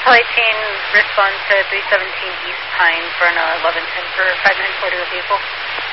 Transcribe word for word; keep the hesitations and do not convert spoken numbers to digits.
Supply chain response to three seventeen East Pine for an eleven ten for five nine four to a vehicle.